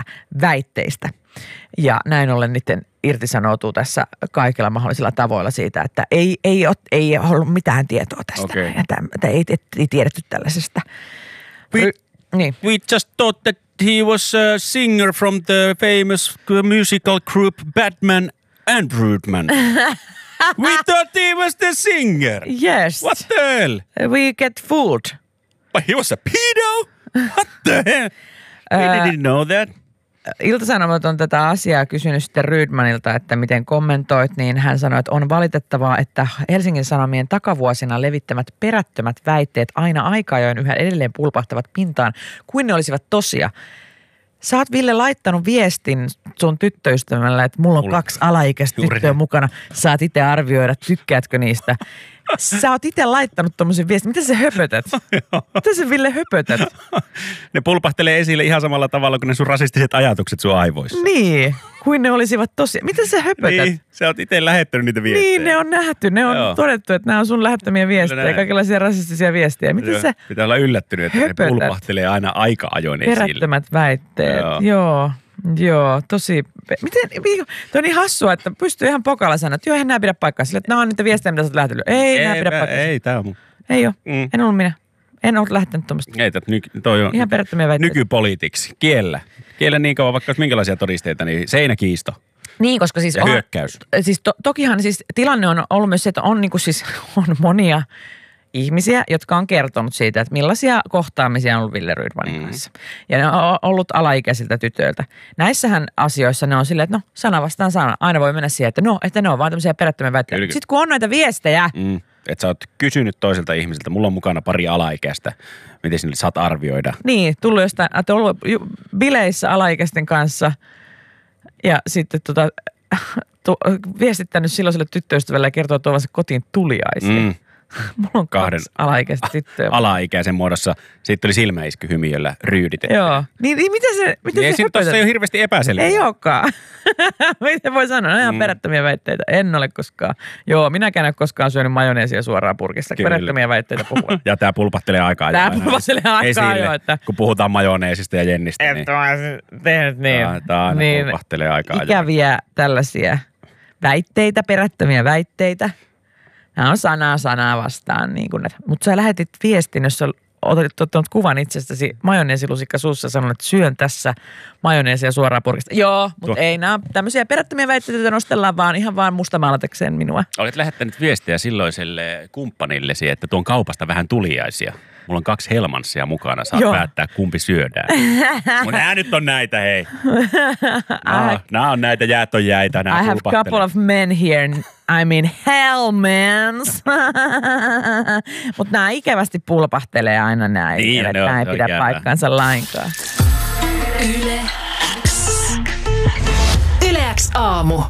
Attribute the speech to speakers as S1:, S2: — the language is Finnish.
S1: perältä väitteistä. Ja näin ollen niiden irtisanoutuu tässä kaikilla mahdollisilla tavoilla siitä, että ei ollut mitään tietoa tästä.
S2: Okay.
S1: Että ei tiedetty tällaisesta.
S2: We just thought that he was a singer from the famous musical group Batman and Broodman. We thought he was the singer.
S1: Yes.
S2: What the hell?
S1: We get fooled.
S2: But he was a pedo? What the hell? We didn't know that.
S1: Ilta-Sanomat on tätä asiaa kysynyt sitten Rydmanilta, että miten kommentoit, niin hän sanoi, että on valitettavaa, että Helsingin Sanomien takavuosina levittämät perättömät väitteet aina aika ajoin yhä edelleen pulpahtavat pintaan, kuin ne olisivat tosia. Sä oot, Ville, laittanut viestin sun tyttöystävällä, että mulla on 2 alaikäistä tyttöä mukana. Saat itse arvioida, tykkäätkö niistä. Sä oot itse laittanut tommosen viestin. Mitä sä höpötät? Mitä sä, Ville, höpötät?
S2: Ne pulpahtelee esille ihan samalla tavalla kuin ne sun rasistiset ajatukset sun aivoissa.
S1: Niin, kuin ne olisivat tosia. Mitä sä höpötät?
S2: Niin, sä oot itse lähettänyt niitä viestejä.
S1: Niin, ne on nähty. Ne on todettu, että nämä on sun lähettämiä viestejä, kaikenlaisia rasistisia viestejä. Mitä sä
S2: pitää olla yllättynyt, että
S1: höpötät?
S2: Ne pulpahtelee aina aika ajoin esille.
S1: Perättömät väitteet. Joo, tosi. Toi on niin hassua, että pystyy ihan pokalla sanoa, että joo, eihän nää pidä paikkaa sille, että nämä on niitä viestejä, mitä sä oot lähetellyt. Ei nää pidä paikkaa.
S2: Ei, tää on mun.
S1: Ei oo. En ollut minä. En ollut lähettänyt tuommoista.
S2: Ei, toi on
S1: ihan perättömiä väitteitä.
S2: Nykypoliitiksi. Kiellä niin kauan vaikka minkälaisia todisteita, niin seinäkiisto.
S1: Niin, koska siis
S2: ja hyökkäys.
S1: Siis tokihan siis tilanne on ollut myös se, että on niinku siis on monia ihmisiä, jotka on kertonut siitä, että millaisia kohtaamisia on ollut Wille Rydmanin kanssa. Ja ne on ollut alaikäisiltä tytöiltä. Näissähän asioissa ne on silleen, että no sana vastaan sana. Aina voi mennä siihen, että ne on vaan tämmöisiä perättömiä väitteitä. Sitten kun on näitä viestejä.
S2: Että sä oot kysynyt toiselta ihmiseltä, mulla on mukana pari alaikäistä, miten sinne saat arvioida.
S1: Niin, tullut jostain, että ollut bileissä alaikäisten kanssa ja sitten viestittänyt silloiselle tyttöystävälle ja kertoo tuovansa kotiin tuliaisiin. Mulla on 2 alaikäistä tyttöä.
S2: Alaikäisen muodossa. Siitä tuli silmäisky hymiöllä ryyditetty.
S1: Joo. Niin miten se höpötät?
S2: Tuossa ei ole hirveästi epäselvää.
S1: Ei olekaan. Miten voi sanoa? Ihan perättömiä väitteitä. En ole koskaan. Joo, minäkään en ole koskaan syönyt majoneesia suoraan purkista. Kyllä. Perättömiä väitteitä puhua.
S2: Ja tää pulpahtelee aika ajoin.
S1: Tää pulpahtelee aika ajoin. Että
S2: kun puhutaan majoneesista ja jennistä.
S1: Et niin. Tehnyt niin.
S2: Tää aina pulpahtelee aika ajoin.
S1: Ikäviä tällaisia väitteitä, perättömiä väitteita. Nämä on sanaa vastaan. Niin mutta sä lähetit viestin, jos olet ottanut kuvan itsestäsi majoneesilusikka suussa ja sanonut, että syön tässä majoneesia suoraan purkista. Joo, mutta ei nämä tämmöisiä perättömiä väitteitä nostellaan vaan ihan vaan mustamaalatakseen minua.
S2: Olet lähettänyt viestiä silloiselle kumppanillesi, että tuon kaupasta vähän tuliaisia. Mulla on 2 Helmansia mukana, saat päättää kumpi syödään. Mutta nää nyt on näitä, hei. Nää on näitä jäitä,
S1: I have a couple of men here. I mean Hellmans. Mutta nämä ikävästi pulpahtelee aina näin.
S2: Niin,
S1: nämä ei pidä paikkaansa lainkaan.
S3: Yle X aamu.